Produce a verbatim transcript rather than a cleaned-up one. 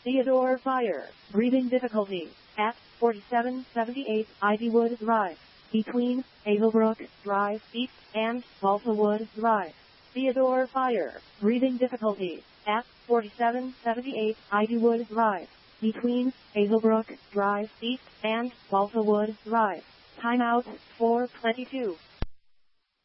Theodore Fire, breathing difficulty, at forty-seven seventy-eight Ivywood Drive, between Hazelbrook Drive East and Balsawood Drive. Theodore Fire, breathing difficulty, at forty-seven seventy-eight Ivywood Drive, between Hazelbrook Drive East and Balsawood Drive. Timeout four twenty-two.